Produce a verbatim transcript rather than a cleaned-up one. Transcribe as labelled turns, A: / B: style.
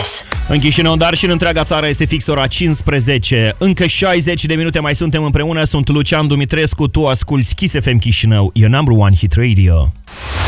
A: Express.
B: În Chișinău, dar și în întreaga țară este fix ora cincisprezece. Încă șaizeci de minute mai suntem împreună. Sunt Lucian Dumitrescu, tu asculți Kiss F M Chișinău, your number one hit radio.